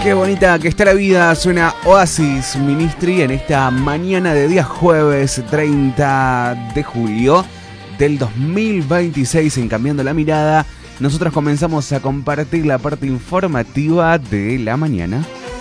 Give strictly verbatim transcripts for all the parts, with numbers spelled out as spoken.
Qué bonita que está la vida, suena Oasis Ministry en esta mañana de día jueves treinta de julio del dos mil veintiséis. En Cambiando la Mirada, nosotros comenzamos a compartir la parte informativa de la mañana.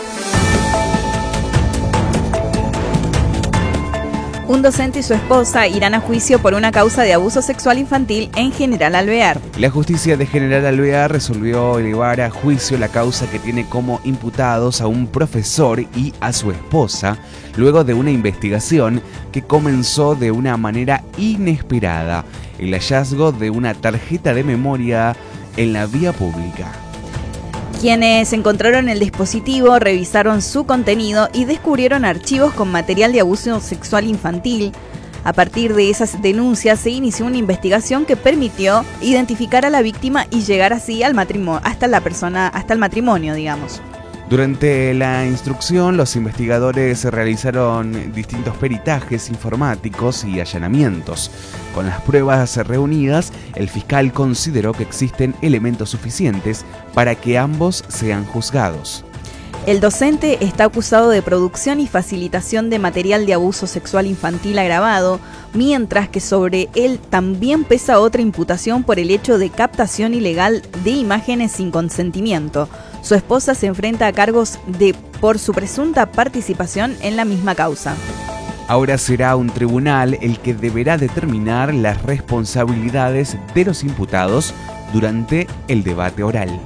Un docente y su esposa irán a juicio por una causa de abuso sexual infantil en General Alvear. La justicia de General Alvear resolvió elevar a juicio la causa que tiene como imputados a un profesor y a su esposa, luego de una investigación que comenzó de una manera inesperada: el hallazgo de una tarjeta de memoria en la vía pública. Quienes encontraron el dispositivo revisaron su contenido y descubrieron archivos con material de abuso sexual infantil. A partir de esas denuncias se inició una investigación que permitió identificar a la víctima y llegar así al matrimonio, hasta la persona, hasta el matrimonio, digamos. Durante la instrucción, los investigadores realizaron distintos peritajes informáticos y allanamientos. Con las pruebas reunidas, el fiscal consideró que existen elementos suficientes para que ambos sean juzgados. El docente está acusado de producción y facilitación de material de abuso sexual infantil agravado, mientras que sobre él también pesa otra imputación por el hecho de captación ilegal de imágenes sin consentimiento. Su esposa se enfrenta a cargos de por su presunta participación en la misma causa. Ahora será un tribunal el que deberá determinar las responsabilidades de los imputados durante el debate oral.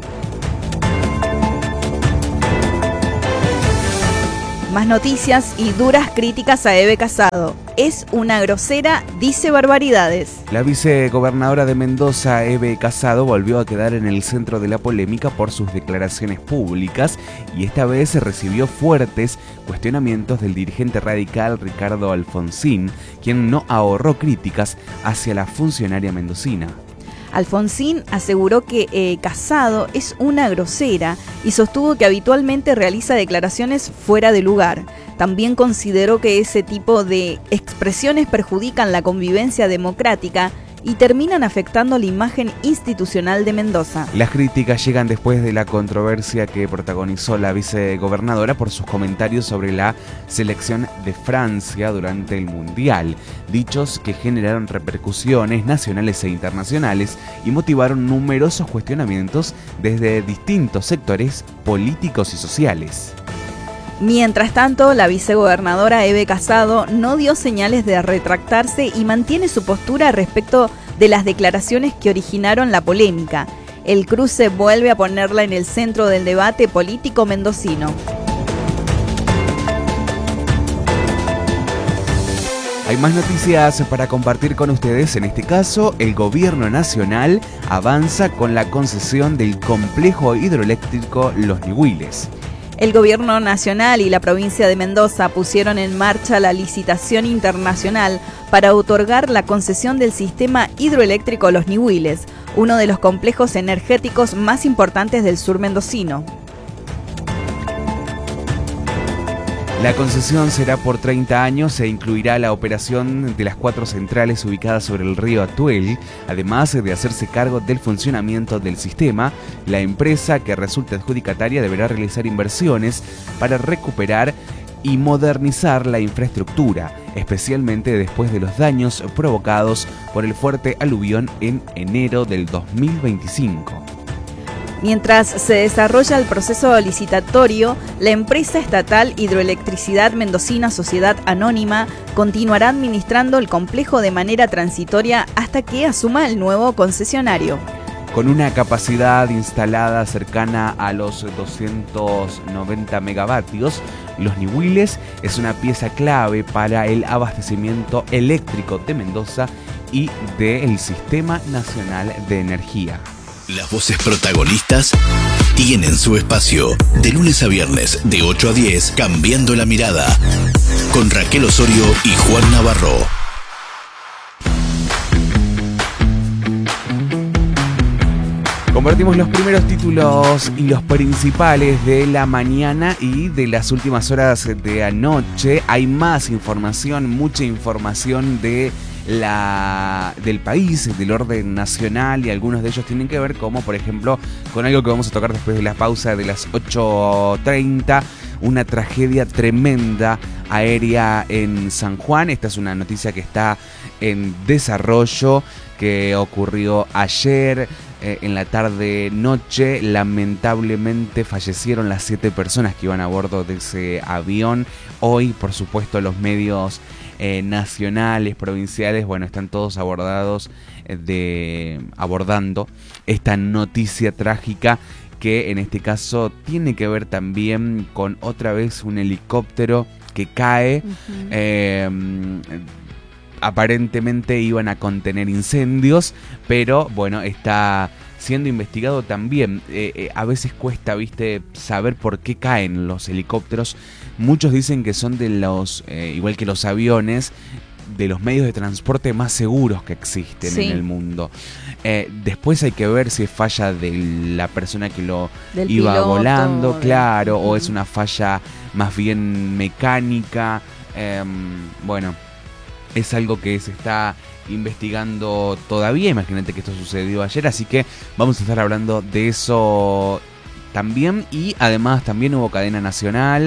Más noticias y duras críticas a Eve Casado. Es una grosera, dice barbaridades. La vicegobernadora de Mendoza, Eve Casado, volvió a quedar en el centro de la polémica por sus declaraciones públicas y esta vez recibió fuertes cuestionamientos del dirigente radical Ricardo Alfonsín, quien no ahorró críticas hacia la funcionaria mendocina. Alfonsín aseguró que eh, Casado es una grosera y sostuvo que habitualmente realiza declaraciones fuera de lugar. También consideró que ese tipo de expresiones perjudican la convivencia democrática y terminan afectando la imagen institucional de Mendoza. Las críticas llegan después de la controversia que protagonizó la vicegobernadora por sus comentarios sobre la selección de Francia durante el Mundial, dichos que generaron repercusiones nacionales e internacionales y motivaron numerosos cuestionamientos desde distintos sectores políticos y sociales. Mientras tanto, la vicegobernadora Eve Casado no dio señales de retractarse y mantiene su postura respecto de las declaraciones que originaron la polémica. El cruce vuelve a ponerla en el centro del debate político mendocino. Hay más noticias para compartir con ustedes. En este caso, el gobierno nacional avanza con la concesión del complejo hidroeléctrico Los Ñihuiles. El gobierno nacional y la provincia de Mendoza pusieron en marcha la licitación internacional para otorgar la concesión del sistema hidroeléctrico Los Ñihuiles, uno de los complejos energéticos más importantes del sur mendocino. La concesión será por treinta años e incluirá la operación de las cuatro centrales ubicadas sobre el río Atuel. Además de hacerse cargo del funcionamiento del sistema, la empresa que resulte adjudicataria deberá realizar inversiones para recuperar y modernizar la infraestructura, especialmente después de los daños provocados por el fuerte aluvión en enero del dos mil veinticinco. Mientras se desarrolla el proceso licitatorio, la empresa estatal Hidroelectricidad Mendocina Sociedad Anónima continuará administrando el complejo de manera transitoria hasta que asuma el nuevo concesionario. Con una capacidad instalada cercana a los doscientos noventa megavatios, Los Ñihuiles es una pieza clave para el abastecimiento eléctrico de Mendoza y del Sistema Nacional de Energía. Las voces protagonistas tienen su espacio. De lunes a viernes, de ocho a diez, Cambiando la Mirada. Con Raquel Osorio y Juan Navarro. Compartimos los primeros títulos y los principales de la mañana y de las últimas horas de anoche. Hay más información, mucha información de la, del país, del orden nacional, y algunos de ellos tienen que ver como, por ejemplo, con algo que vamos a tocar después de la pausa de las ocho treinta, una tragedia tremenda aérea en San Juan. Esta es una noticia que está en desarrollo, que ocurrió ayer eh, en la tarde-noche. Lamentablemente fallecieron las siete personas que iban a bordo de ese avión. Hoy, por supuesto, los medios eh, nacionales, provinciales, bueno, están todos abordados de abordando esta noticia trágica, que en este caso tiene que ver también con otra vez un helicóptero que cae. Uh-huh. eh, aparentemente iban a contener incendios, pero bueno, está siendo investigado también. Eh, eh, a veces cuesta, viste, saber por qué caen los helicópteros. Muchos dicen que son de los, eh, igual que los aviones, de los medios de transporte más seguros que existen, sí, en el mundo. Eh, después hay que ver si es falla de la persona que lo Del iba piloto, volando, claro, de... o es una falla más bien mecánica. Eh, bueno, es algo que se está investigando todavía. Imagínate que esto sucedió ayer, así que vamos a estar hablando de eso también. Y además también hubo cadena nacional.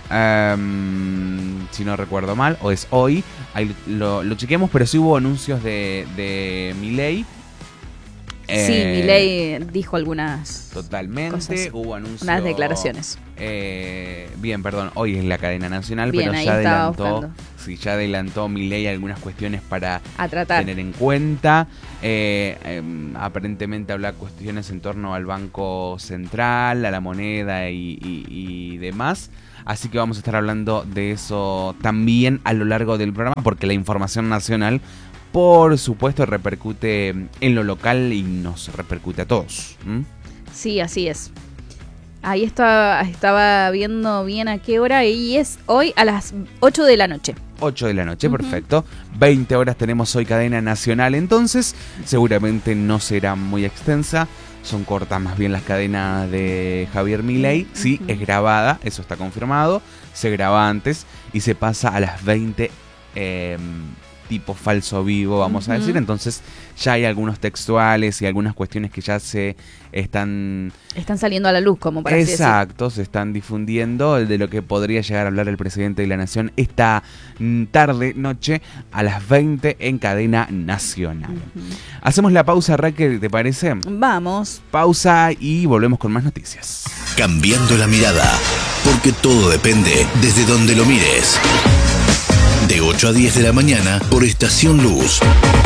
Um, si no recuerdo mal, o es hoy, ahí lo, lo chequeamos, pero sí hubo anuncios de, de Milei. Sí, eh, Milei dijo algunas Totalmente, cosas, hubo anuncios, unas declaraciones. Eh, bien, perdón, hoy es la cadena nacional, bien, pero ya adelantó, sí, ya adelantó Milei algunas cuestiones para a tratar. tener en cuenta. Eh, eh, aparentemente habla cuestiones en torno al Banco Central, a la moneda y, y, y demás. Así que vamos a estar hablando de eso también a lo largo del programa, porque la información nacional, por supuesto, repercute en lo local y nos repercute a todos. ¿Mm? Sí, así es. Ahí está, estaba viendo bien a qué hora, y es hoy a las ocho de la noche. ocho de la noche, uh-huh. Perfecto. veinte horas tenemos hoy cadena nacional, entonces seguramente no será muy extensa. Son cortas más bien las cadenas de Javier Milei. Sí, uh-huh. Es grabada, eso está confirmado. Se graba antes y se pasa a las veinte, eh, tipo falso vivo, vamos uh-huh. a decir. Entonces ya hay algunos textuales y algunas cuestiones que ya se están... Están saliendo a la luz, como para así decir. Exacto, se están difundiendo de lo que podría llegar a hablar el presidente de la Nación esta tarde, noche, a las veinte en cadena nacional. Uh-huh. Hacemos la pausa, Raquel, ¿te parece? Vamos. Pausa y volvemos con más noticias. Cambiando la mirada, porque todo depende desde donde lo mires. De ocho a diez de la mañana por Estación Luz.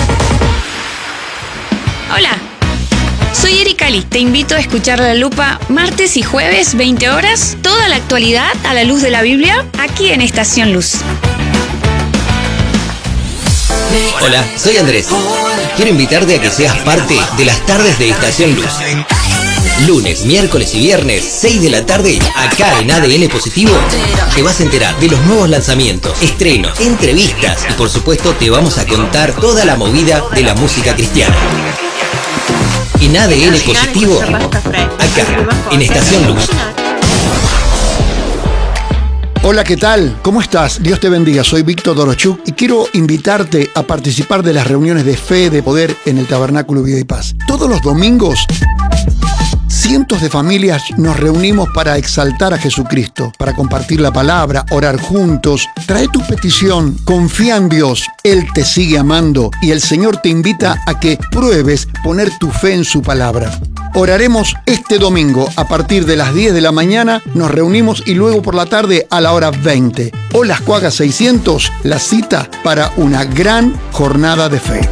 Hola, soy Erika Liz. Te invito a escuchar La Lupa martes y jueves, veinte horas. Toda la actualidad a la luz de la Biblia, aquí en Estación Luz. Hola, soy Andrés. Quiero invitarte a que seas parte de las tardes de Estación Luz. Lunes, miércoles y viernes, seis de la tarde, acá en A D N Positivo, te vas a enterar de los nuevos lanzamientos, estrenos, entrevistas y por supuesto te vamos a contar toda la movida de la música cristiana. En A D N Positivo, acá, en Estación Luz. Hola, ¿qué tal? ¿Cómo estás? Dios te bendiga, soy Víctor Dorochuk y quiero invitarte a participar de las reuniones de fe, de poder en el Tabernáculo Vida y Paz. Todos los domingos, cientos de familias nos reunimos para exaltar a Jesucristo, para compartir la palabra, orar juntos. Trae tu petición, confía en Dios, Él te sigue amando y el Señor te invita a que pruebes poner tu fe en su palabra. Oraremos este domingo a partir de las diez de la mañana, nos reunimos y luego por la tarde a la hora veinte. O Las Cuagas seiscientos, la cita para una gran jornada de fe.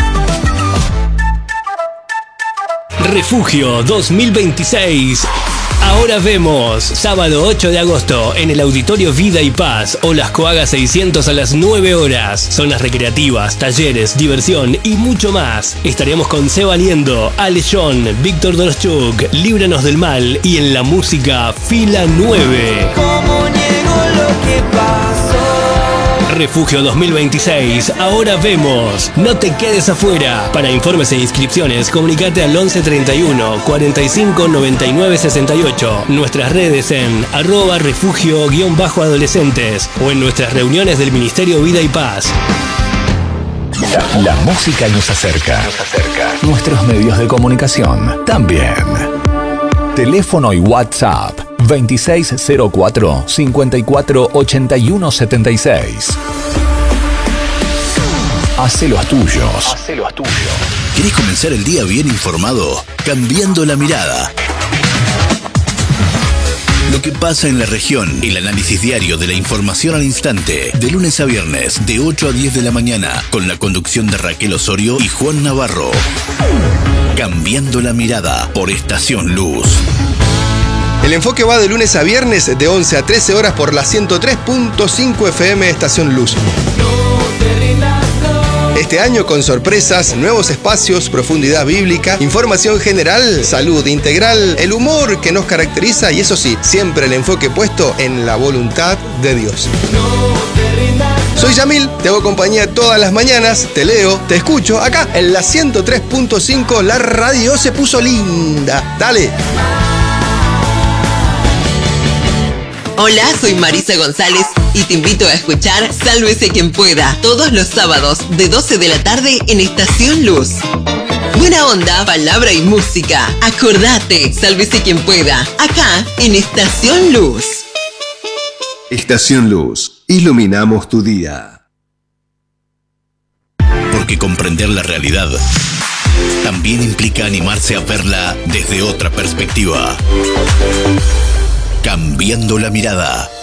Refugio dos mil veintiséis. Ahora vemos, sábado ocho de agosto, en el Auditorio Vida y Paz, o Las Coagas seiscientos a las nueve horas. Zonas recreativas, talleres, diversión y mucho más. Estaremos con Seba Liendo, Ale John, Víctor Dorochuk, Líbranos del Mal y en la música Fila nueve. ¿Cómo niego lo que pasó? Refugio dos mil veintiséis, ahora vemos. No te quedes afuera. Para informes e inscripciones, comunicate al once treinta y uno, cuarenta y cinco, noventa y nueve, sesenta y ocho. Nuestras redes en arroba refugio guión bajo adolescentes o en nuestras reuniones del Ministerio Vida y Paz. La, la música nos acerca. Nos acerca. Nuestros medios de comunicación también. Teléfono y WhatsApp veintiséis cero cuatro, cincuenta y cuatro, ochenta y uno setenta y seis. Hacé los tuyos. Hacé los tuyos. ¿Querés comenzar el día bien informado? Cambiando la mirada. Lo que pasa en la región, el análisis diario de la información al instante, de lunes a viernes, de ocho a diez de la mañana, con la conducción de Raquel Osorio y Juan Navarro. Cambiando la mirada por Estación Luz. El enfoque va de lunes a viernes de once a trece horas por la ciento tres punto cinco F M Estación Luz. Este año con sorpresas, nuevos espacios, profundidad bíblica, información general, salud integral, el humor que nos caracteriza y eso sí, siempre el enfoque puesto en la voluntad de Dios. Soy Yamil, te hago compañía todas las mañanas, te leo, te escucho acá en la ciento tres punto cinco, la radio se puso linda. Dale. Hola, soy Marisa González y te invito a escuchar Sálvese quien pueda todos los sábados de doce de la tarde en Estación Luz. Buena onda, palabra y música. Acordate, sálvese quien pueda, acá en Estación Luz. Estación Luz, iluminamos tu día. Porque comprender la realidad también implica animarse a verla desde otra perspectiva. Cambiando la mirada.